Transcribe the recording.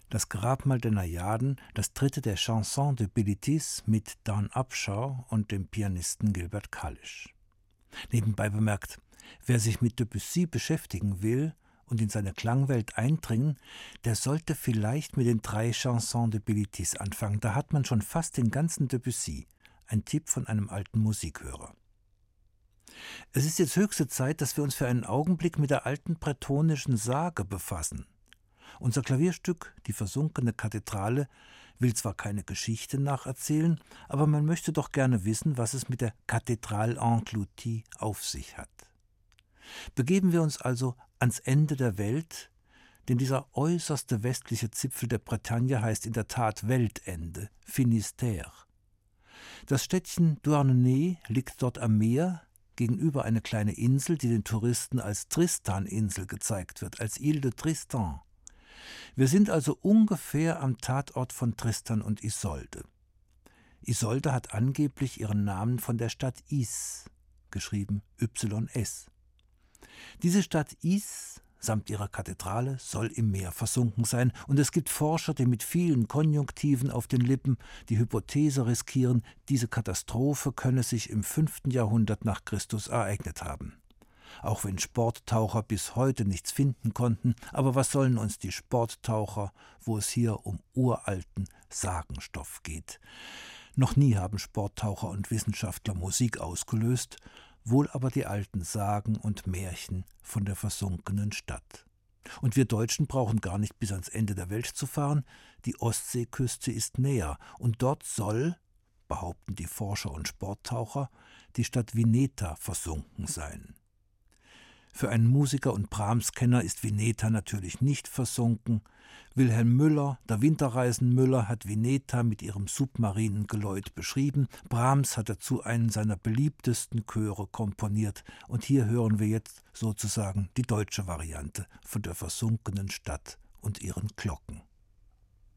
Das Grabmal der Najaden, das dritte der Chansons de Bilitis mit Dan Upshaw und dem Pianisten Gilbert Kalisch. Nebenbei bemerkt, wer sich mit Debussy beschäftigen will und in seine Klangwelt eindringen, der sollte vielleicht mit den 3 Chansons de Bilitis anfangen. Da hat man schon fast den ganzen Debussy. Ein Tipp von einem alten Musikhörer. Es ist jetzt höchste Zeit, dass wir uns für einen Augenblick mit der alten bretonischen Sage befassen. Unser Klavierstück, die versunkene Kathedrale, will zwar keine Geschichte nacherzählen, aber man möchte doch gerne wissen, was es mit der Cathédrale engloutie auf sich hat. Begeben wir uns also ans Ende der Welt, denn dieser äußerste westliche Zipfel der Bretagne heißt in der Tat Weltende, Finistère. Das Städtchen Douarnenez liegt dort am Meer, gegenüber eine kleine Insel, die den Touristen als Tristan-Insel gezeigt wird, als Ile de Tristan. Wir sind also ungefähr am Tatort von Tristan und Isolde. Isolde hat angeblich ihren Namen von der Stadt Is, geschrieben YS. Diese Stadt Is samt ihrer Kathedrale soll im Meer versunken sein, und es gibt Forscher, die mit vielen Konjunktiven auf den Lippen die Hypothese riskieren, diese Katastrophe könne sich im 5. Jahrhundert nach Christus ereignet haben. Auch wenn Sporttaucher bis heute nichts finden konnten, aber was sollen uns die Sporttaucher, wo es hier um uralten Sagenstoff geht? Noch nie haben Sporttaucher und Wissenschaftler Musik ausgelöst, wohl aber die alten Sagen und Märchen von der versunkenen Stadt. Und wir Deutschen brauchen gar nicht bis ans Ende der Welt zu fahren, die Ostseeküste ist näher, und dort soll, behaupten die Forscher und Sporttaucher, die Stadt Vineta versunken sein. Für einen Musiker und Brahms-Kenner ist Vineta natürlich nicht versunken. Wilhelm Müller, der Winterreisen-Müller, hat Vineta mit ihrem submarinen Geläut beschrieben. Brahms hat dazu einen seiner beliebtesten Chöre komponiert. Und hier hören wir jetzt sozusagen die deutsche Variante von der versunkenen Stadt und ihren Glocken.